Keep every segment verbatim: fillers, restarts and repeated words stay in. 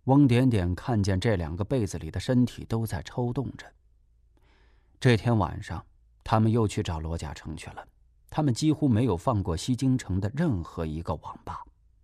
翁点点看见这两个被子里的身体都在抽动着。这天晚上，他们又去找罗嘉诚去了。他们几乎没有放过西京城的任何一个网吧。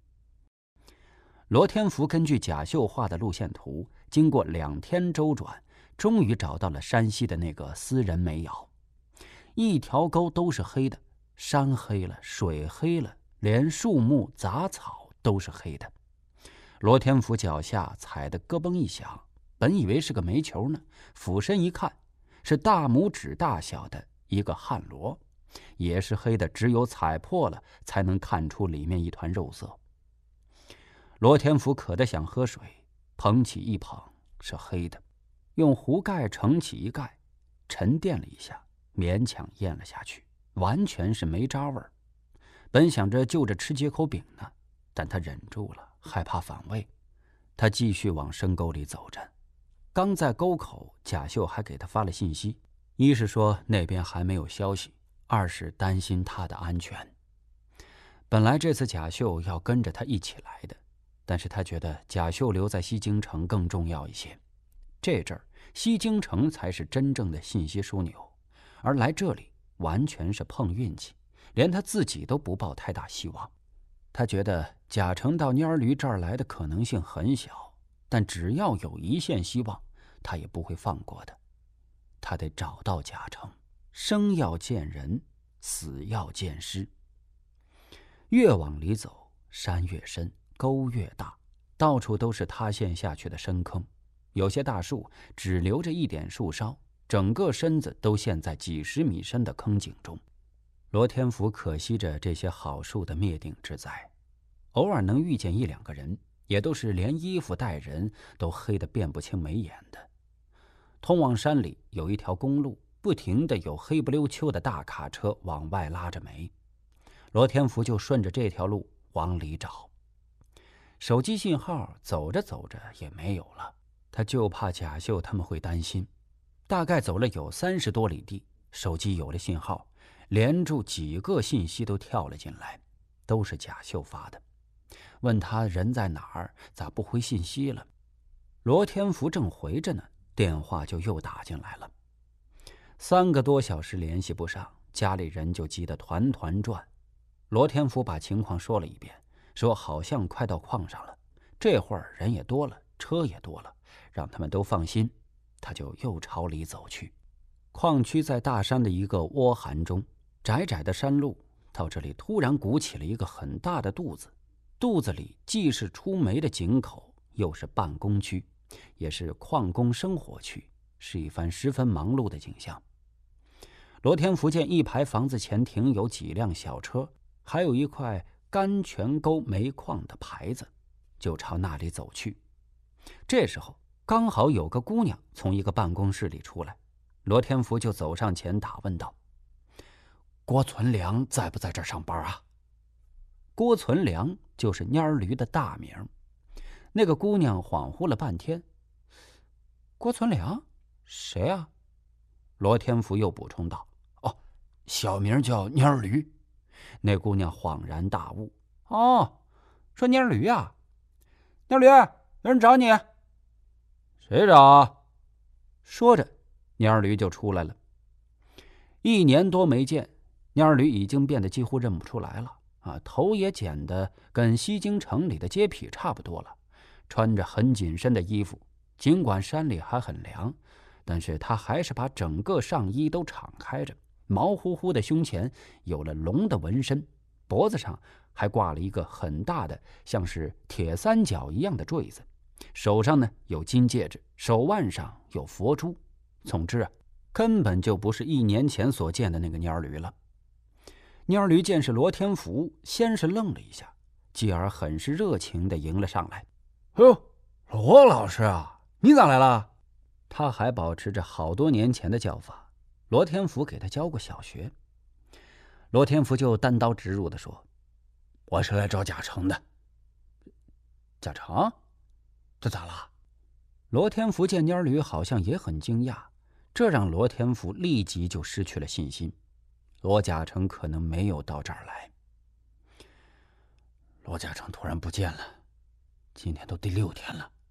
罗天福根据贾秀画的路线图，经过两天周转，终于找到了山西的那个私人煤窑。一条沟都是黑的，山黑了，水黑了，连树木杂草都是黑的。罗天福脚下踩得咯嘣一响，本以为是个煤球呢，俯身一看，是大拇指大小的一个旱螺，也是黑的，只有踩破了才能看出里面一团肉色。罗天福渴得想喝水，捧起一捧，是黑的，用壶盖盛起一盖，沉淀了一下，勉强咽了下去，完全是煤渣味儿。本想着就着吃几口饼呢，但他忍住了，害怕反胃。他继续往深沟里走着。刚在沟口，贾秀还给他发了信息，一是说那边还没有消息，二是担心他的安全。本来这次贾秀要跟着他一起来的，但是他觉得贾秀留在西京城更重要一些。这阵儿西京城才是真正的信息枢纽，而来这里完全是碰运气，连他自己都不抱太大希望。他觉得贾成到蔫儿驴这儿来的可能性很小，但只要有一线希望，他也不会放过的。他得找到贾成，生要见人，死要见尸。越往里走，山越深，沟越大，到处都是塌陷下去的深坑，有些大树只留着一点树梢，整个身子都陷在几十米深的坑井中。罗天福可惜着这些好树的灭顶之灾，偶尔能遇见一两个人，也都是连衣服带人都黑得辨不清眉眼的。通往山里有一条公路，不停地有黑不溜秋的大卡车往外拉着煤。罗天福就顺着这条路往里找，手机信号走着走着也没有了，他就怕贾秀他们会担心。大概走了有三十多里地，手机有了信号，连住几个信息都跳了进来，都是贾秀发的，问他人在哪儿，咋不回信息了。罗天福正回着呢，电话就又打进来了。三个多小时联系不上，家里人就急得团团转。罗天福把情况说了一遍，说好像快到矿上了，这会儿人也多了，车也多了，让他们都放心。他就又朝里走去。矿区在大山的一个窝涵中，窄窄的山路到这里突然鼓起了一个很大的肚子，肚子里既是出煤的井口，又是办公区，也是矿工生活区，是一番十分忙碌的景象。罗天福见一排房子前停有几辆小车，还有一块甘泉沟煤矿的牌子，就朝那里走去。这时候刚好有个姑娘从一个办公室里出来，罗天福就走上前打问道：郭存良在不在这儿上班啊？郭存良就是蔫儿驴的大名。那个姑娘恍惚了半天，郭存良谁啊？罗天福又补充道：哦，小名叫蔫儿驴。那姑娘恍然大悟：哦，说蔫儿驴啊，蔫儿驴，有人找你。谁找啊？说着蔫儿驴就出来了。一年多没见，蔫儿驴已经变得几乎认不出来了啊，头也剪得跟西京城里的街痞差不多了，穿着很紧身的衣服，尽管山里还很凉，但是他还是把整个上衣都敞开着，毛乎乎的胸前有了龙的纹身，脖子上还挂了一个很大的像是铁三角一样的坠子，手上呢有金戒指，手腕上有佛珠。总之啊，根本就不是一年前所见的那个蔫儿驴了。蔫儿驴见是罗天福，先是愣了一下，继而很是热情地迎了上来。 哟，罗老师啊，你咋来了？ 他还保持着好多年前的叫法，罗天福给他教过小学。罗天福就单刀直入地说：我是来找贾成的。贾成？这咋了？罗天福见蔫儿驴好像也很惊讶，这让罗天福立即就失去了信心。罗贾成可能没有到这儿来。罗贾成突然不见了，今天都第六天了，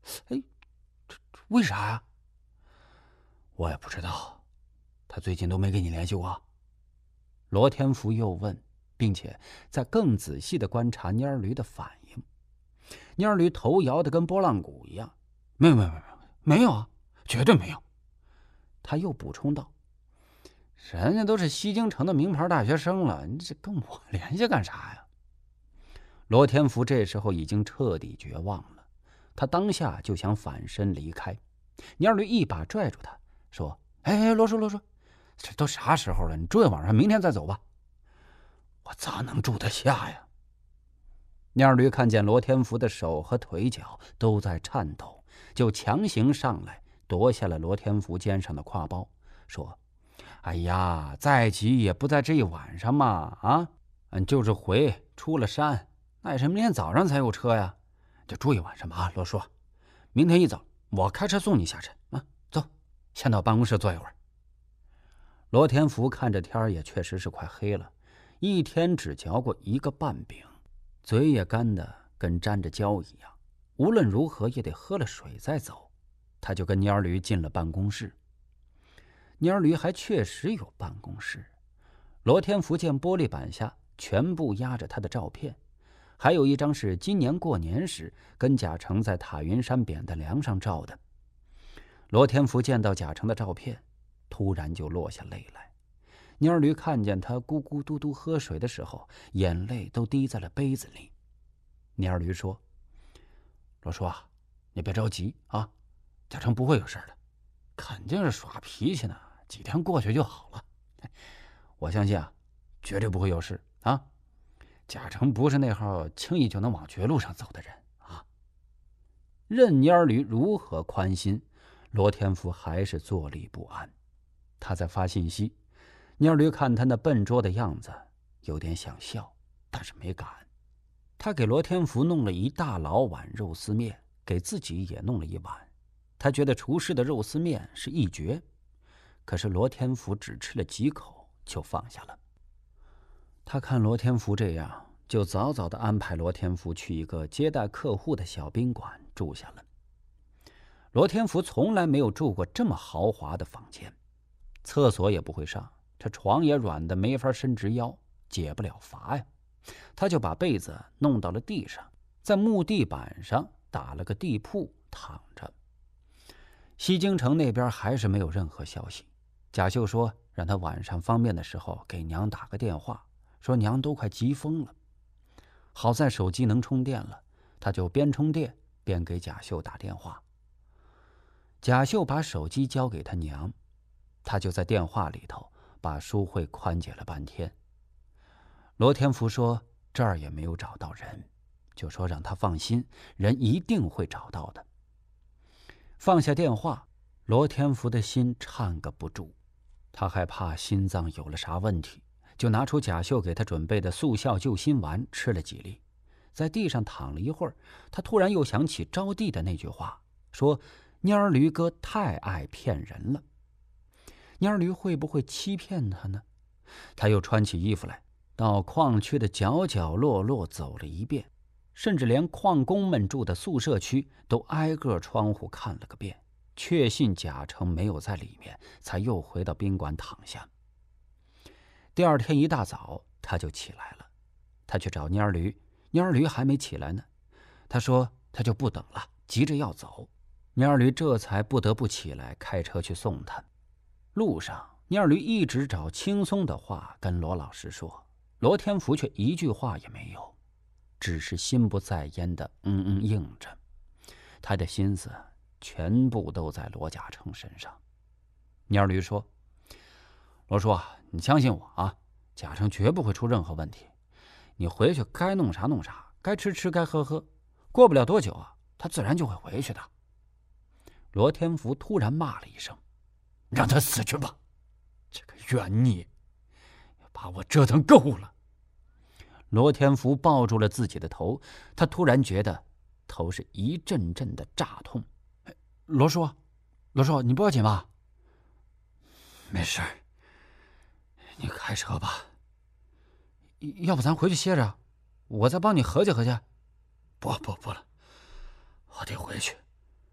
哎，这为啥呀？我也不知道，他最近都没跟你联系过。 罗天福又问，并且在更仔细地观察蔫儿驴的反应。蔫儿驴头摇得跟拨浪鼓一样。 没有没有没有没有啊，绝对没有。 他又补充道：“人家都是西京城的名牌大学生了，你这跟我联系干啥呀？”罗天福这时候已经彻底绝望了，他当下就想反身离开。蔫儿驴一把拽住他，说：“哎，罗叔罗叔，这都啥时候了？你住一晚上，明天再走吧。” 我咋能住得下呀？ 蔫儿驴看见罗天福的手和腿脚都在颤抖，就强行上来夺下了罗天福肩上的挎包，说：“哎呀，再急也不在这一晚上嘛！啊，俺就是回出了山，那也是明天早上才有车呀。就住一晚上吧，啊，罗叔。明天一早我开车送你下山啊！走，先到办公室坐一会儿。”罗天福看着天也确实是快黑了，一天只嚼过一个半饼，嘴也干得跟沾着胶一样，无论如何也得喝了水再走。他就跟蔫儿驴进了办公室。蔫儿驴还确实有办公室，罗天福见玻璃板下全部压着他的照片，还有一张是今年过年时跟贾成在塔云山扁担梁上照的。罗天福见到贾成的照片，突然就落下泪来。蔫儿驴看见他咕咕嘟嘟喝水的时候，眼泪都滴在了杯子里。蔫儿驴说：“罗叔啊，你别着急啊，贾成不会有事的，肯定是耍脾气呢，几天过去就好了。我相信啊，绝对不会有事啊。贾成不是那号轻易就能往绝路上走的人啊。”任蔫儿驴如何宽心，罗天福还是坐立不安。他在发信息，蔫儿驴看他那笨拙的样子，有点想笑，但是没敢。他给罗天福弄了一大老碗肉丝面，给自己也弄了一碗。他觉得厨师的肉丝面是一绝，可是罗天福只吃了几口就放下了。他看罗天福这样，就早早地安排罗天福去一个接待客户的小宾馆住下了。罗天福从来没有住过这么豪华的房间，厕所也不会上，这床也软得没法伸直腰，解不了乏呀。他就把被子弄到了地上，在木地板上打了个地铺躺着。西京城那边还是没有任何消息。贾秀说让他晚上方便的时候给娘打个电话，说娘都快急疯了。好在手机能充电了，他就边充电边给贾秀打电话。贾秀把手机交给他娘，他就在电话里头把淑慧宽解了半天。罗天福说这儿也没有找到人，就说让他放心，人一定会找到的。放下电话，罗天福的心颤个不住，他害怕心脏有了啥问题，就拿出贾秀给他准备的速效救心丸吃了几粒，在地上躺了一会儿，他突然又想起招娣的那句话，说蔫儿驴哥太爱骗人了。蔫儿驴会不会欺骗他呢？他又穿起衣服来，到矿区的角角落落走了一遍，甚至连矿工们住的宿舍区都挨个窗户看了个遍，确信贾成没有在里面，才又回到宾馆躺下。第二天一大早他就起来了，他去找蔫儿驴，蔫儿驴还没起来呢。他说他就不等了，急着要走。蔫儿驴这才不得不起来开车去送他。路上蔫儿驴一直找轻松的话跟罗老师说，罗天福却一句话也没有，只是心不在焉的嗯嗯应着。他的心思全部都在罗贾成身上。蔫儿驴说：“罗叔啊，你相信我啊，贾成绝不会出任何问题。你回去该弄啥弄啥，该吃吃该喝喝，过不了多久啊，他自然就会回去的。”罗天福突然骂了一声：“ 让他死去吧！这个冤孽，把我折腾够了。” 罗天福抱住了自己的头，他突然觉得头是一阵阵的炸痛。“罗叔，罗叔，你不要紧吧？”“ 没事，你开车吧。 要不咱回去歇着，我再帮你合计合计。”“ 不不不了，我得回去。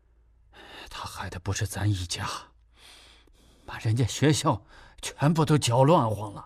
害的不是咱一家，把人家学校全部都搅乱慌了。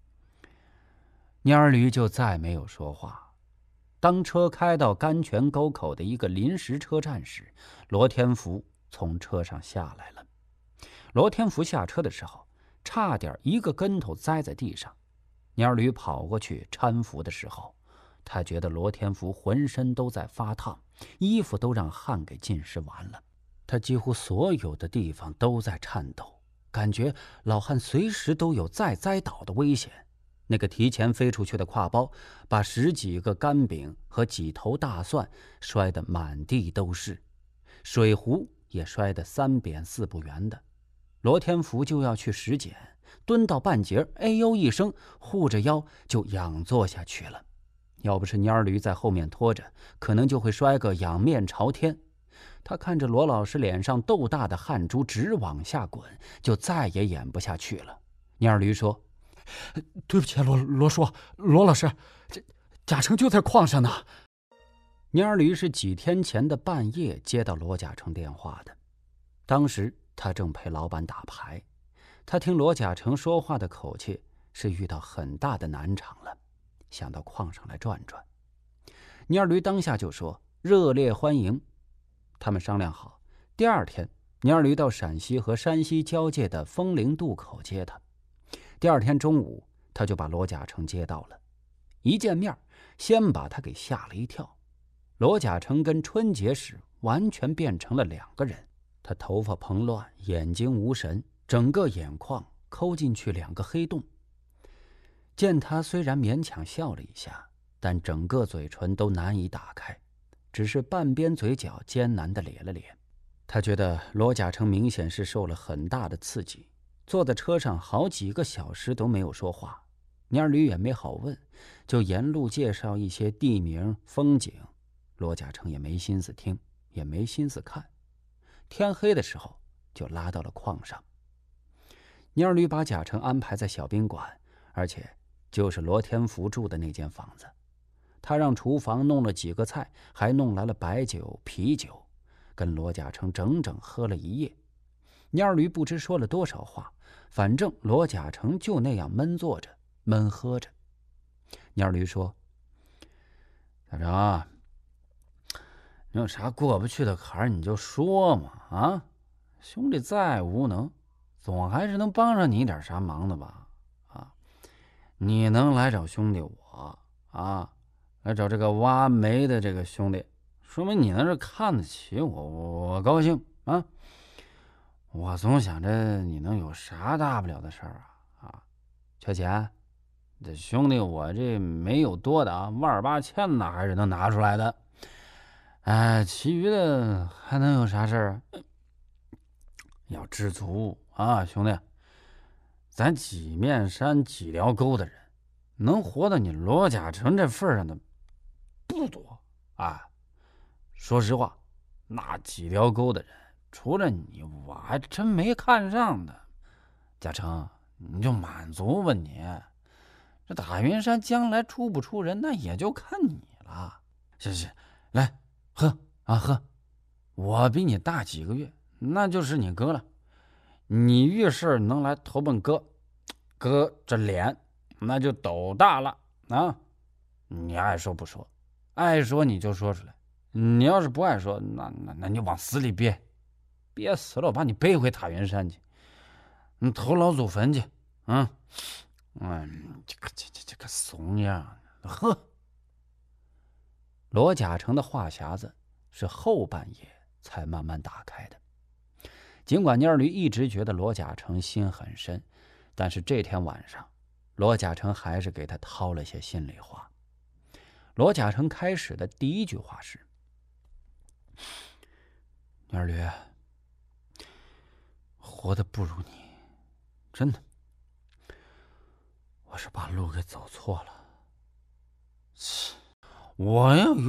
蔫儿驴就再没有说话。当车开到甘泉沟口的一个临时车站时，罗天福从车上下来了。罗天福下车的时候，差点一个跟头栽在地上。蔫儿驴跑过去搀扶的时候，他觉得罗天福浑身都在发烫，衣服都让汗给浸湿完了。他几乎所有的地方都在颤抖，感觉老汉随时都有再栽倒的危险。那个提前飞出去的挎包，把十几个干饼和几头大蒜摔得满地都是，水壶也摔得三扁四不圆的。罗天福就要去拾捡，蹲到半截，哎呦一声，护着腰就仰坐下去了。要不是蔫儿驴在后面拖着，可能就会摔个仰面朝天。他看着罗老师脸上豆大的汗珠直往下滚，就再也演不下去了。蔫儿驴说：“ 对不起，罗罗叔，罗老师，这贾成就在矿上呢。” 蔫儿驴是几天前的半夜接到罗贾成电话的，当时他正陪老板打牌，他听罗贾成说话的口气是遇到很大的难场了，想到矿上来转转。蔫儿驴当下就说热烈欢迎。他们商量好，第二天蔫儿驴到陕西和山西交界的枫林渡口接他。第二天中午，他就把罗贾成接到了。一见面，先把他给吓了一跳。罗贾成跟春节时完全变成了两个人，他头发蓬乱，眼睛无神，整个眼眶抠进去两个黑洞。见他虽然勉强笑了一下，但整个嘴唇都难以打开，只是半边嘴角艰难地咧了咧。他觉得罗贾成明显是受了很大的刺激，坐在车上好几个小时都没有说话。蔫儿驴也没好问，就沿路介绍一些地名风景。罗贾成也没心思听，也没心思看。天黑的时候就拉到了矿上。蔫儿驴把贾成安排在小宾馆，而且就是罗天福住的那间房子。他让厨房弄了几个菜，还弄来了白酒啤酒，跟罗贾成整整喝了一夜。蔫儿驴不知说了多少话，反正罗贾成就那样闷坐着闷喝着。蔫儿驴说：“贾成，你有啥过不去的坎儿你就说嘛，啊，兄弟再无能，总还是能帮上你一点啥忙的吧？啊，你能来找兄弟我啊，来找这个挖煤的这个兄弟，说明你那是看得起我，我我高兴啊。我总想着你能有啥大不了的事儿啊啊，缺钱，这兄弟我这没有多的啊，万儿八千的还是能拿出来的。哎，其余的还能有啥事儿啊？要知足啊，兄弟，咱几面山几条沟的人，能活到你罗贾成这份上的不多啊。说实话，那几条沟的人，除了你，我还真没看上的。贾成，你就满足吧你。这大云山将来出不出人，那也就看你了。行行，来。喝啊喝，我比你大几个月，那就是你哥了。你遇事能来投奔哥，哥这脸那就斗大了啊！你爱说不说，爱说你就说出来。你要是不爱说，那那那你往死里憋，憋死了我把你背回塔云山去，你投老祖坟去啊！嗯，这个这这这个怂样，喝。罗贾成的话匣子是后半夜才慢慢打开的。尽管蔫儿驴一直觉得罗贾成心很深，但是这天晚上，罗贾成还是给他掏了些心里话。罗贾成开始的第一句话是：“蔫儿驴，活得不如你，真的，我是把路给走错了。我要有。”